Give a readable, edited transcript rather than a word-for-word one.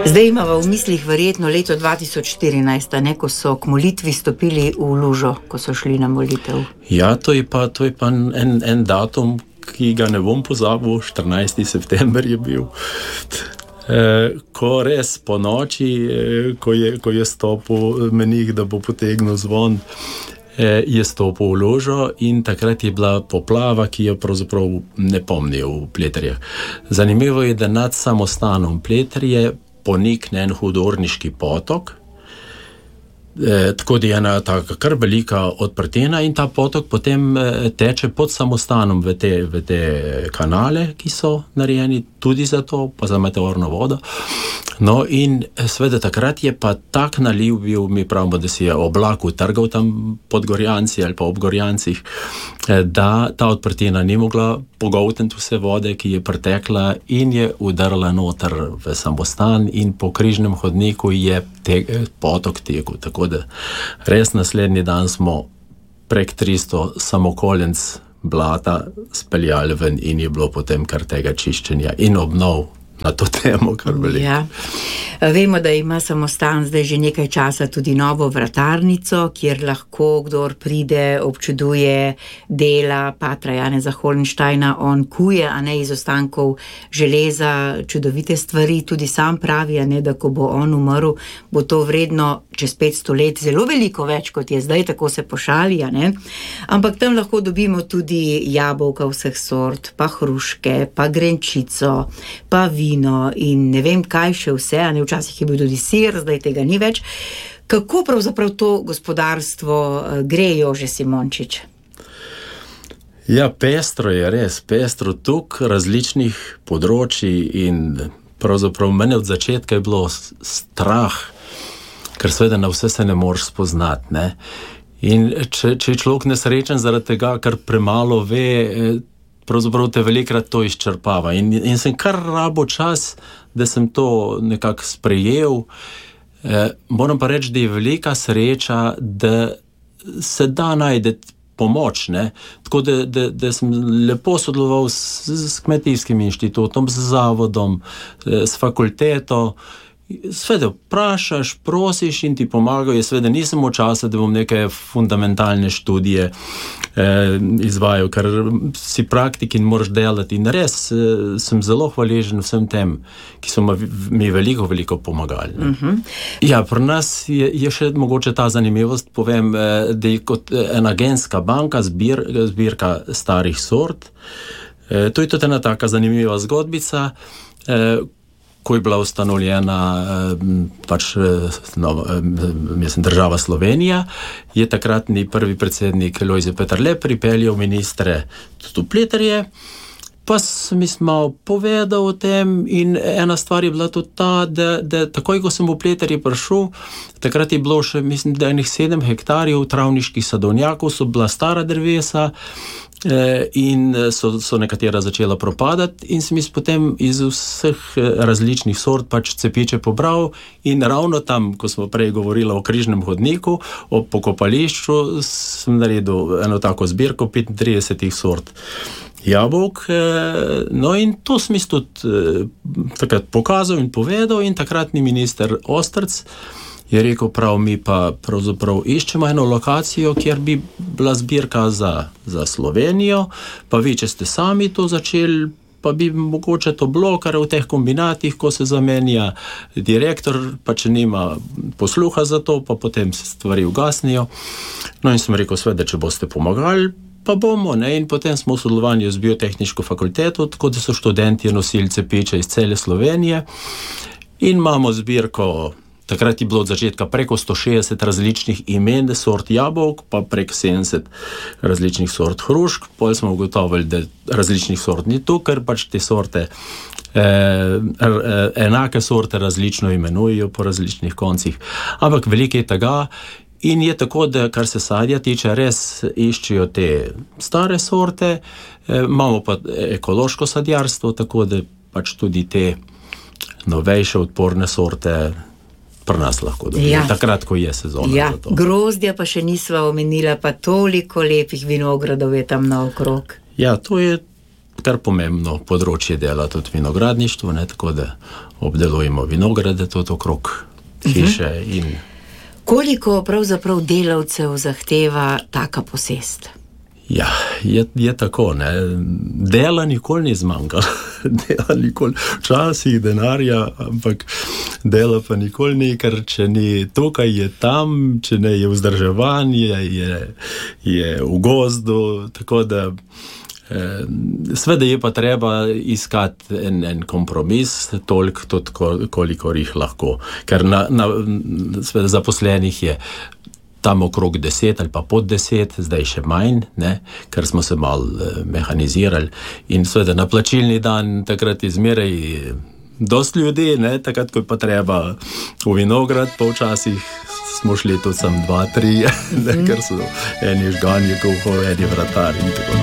Zdaj imamo v mislih verjetno leto 2014, ne, ko so k molitvi stopili v lužo, ko so šli na molitev. Ja, to je pa en datum, ki ga ne bom pozabil, 14. september je bil. Ko res po noči, ko je stopil menih, da bo potegnil zvon, je stopil v ložo in takrat je bila poplava, ki jo pravzaprav ne pomnijo v Pleterjah. Zanimivo je, da nad samostanom Pleterje ponikne en hudorniški potok, tako da je ena taka kar velika odprtina in ta potok potem teče pod samostanom v te kanale, ki so narejeni tudi za to, pa za meteorno vodo. No in seveda takrat je pa tak naliv bil, mi pravimo, da si je oblak utrgal tam pod Gorjanci ali pa ob Gorjancih, da ta odprtina ni mogla pogoltniti vse vode, ki je pretekla in je udarila noter v samostan in po križnem hodniku je potok tekel. Tako da res naslednji dan smo prek 300 samokoljenc blata speljali ven in je bilo potem kar tega čiščenja in obnov na to temo, kar veliko. Ja. Vemo, da ima samostan zdaj že nekaj časa tudi novo vratarnico, kjer lahko kdor pride, občuduje dela patra Janeza Hollensteina, on kuje, a ne, iz ostankov železa, čudovite stvari, tudi sam pravi, a ne, da ko bo on umrl, bo to vredno čez 500 let zelo veliko več, kot je zdaj, tako se pošali, a ne. Ampak tam lahko dobimo tudi jabolka vseh sort, pa hruške, pa grenčico, pa vino in ne vem kaj še vse, a ne, včasih je bil tudi sir, zdaj tega ni več. Kako pravzaprav to gospodarstvo gre, Jože Simončič? Ja, pestro je res, pestro tuk različnih področji in pravzaprav mene od začetka je bilo strah, ker seveda na vse se ne moreš spoznati, ne. In če je človek nesrečen zaradi tega, ker premalo ve, pravzaprav te velikrat to izčrpava. In sem kar rabo čas, da sem to nekako sprejel. Moram pa reči, da je velika sreča, da se da najdeti pomoč, ne. Tako da sem lepo sodeloval s Kmetijskim inštitutom, z zavodom, s fakulteto. Sveda vprašaš, prosiš in ti pomagajo. Sveda nisem v času, da bom neke fundamentalne študije izvajal, ker si praktik in moraš delati. In res sem zelo hvaležen vsem tem, ki so mi veliko pomagali. Ja, pri nas je še mogoče ta zanimivost, povem, da je kot ena genska banka zbirka starih sort. To je tudi ena taka zanimiva zgodbica, ko je bila ustanovljena država Slovenija, je takratni prvi predsednik Lojze Peterle pripeljal ministre tudi v Pleterje, pa sem malo povedal o tem in ena stvar je bila tudi ta, da takoj, ko sem v Pleterje prišel, takrat je bilo še, mislim, da enih 7 hektarjev travniških sadovnjakov, so bila stara drevesa, in so nekatera začela propadati in sem potem iz vseh različnih sort pač cepiče pobral in ravno tam, ko smo prej govorili o križnem hodniku, o pokopališču, sem naredil eno tako zbirko 35 sort jabolk, no in to sem tudi takrat pokazal in povedal in takratni minister Ostrc je rekel, prav, mi pa pravzaprav iščemo eno lokacijo, kjer bi bila zbirka za Slovenijo, pa vi, če ste sami to začeli, pa bi mogoče to bilo, kar v teh kombinatih, ko se zamenja direktor, pa če nima posluha za to, pa potem se stvari ugasnijo. No in sem rekel, sveda, če boste pomagali, pa bomo, ne, in potem smo v sodelovanju z Biotehniško fakulteto, tako da so študenti nosili cepiče iz cele Slovenije in imamo zbirko. Takrat je bilo od začetka preko 160 različnih imen sort jabolk, pa preko 70 različnih sort hrušk. Potem smo ugotovili, da različnih sort ni tu, ker pač te sorte, enake sorte različno imenujejo po različnih koncih. Ampak veliko je tega in je tako, da kar se sadja tiče, res iščejo te stare sorte, imamo pa ekološko sadjarstvo, tako da pač tudi te novejše odporne sorte pri nas lahko dobijo, takrat, ko je sezona za to. Grozdja pa še nisva omenila, pa toliko lepih vinogradov je tam naokrog. Ja, to je kar pomembno področje dela tudi vinogradništvo, ne, tako da obdelujemo vinograde tudi okrog hiše. In koliko pravzaprav delavcev zahteva taka posest? ja, je tako, ne. Dela nikoli ni zmanjkalo. Dela nikoli, včasih denarja, ampak dela pa nikoli ni, ker če ni tukaj, je tam, če ne je vzdrževanje, je v gozdu, tako da sveda je pa treba iskati en kompromis, toliko tudi, kolikor jih lahko. Ker sveda zaposlenih je tam okrog 10 ali pa pod 10, zdaj še manj, ne, ker smo se malo mehanizirali. In seveda na plačilni dan takrat izmeraj dosti ljudi, ne, takrat, ko je pa treba v vinograd, pa včasih smo šli tudi sem 2, 3, ne, ker so eni žgani kuhov, eni vratar in tako naprej.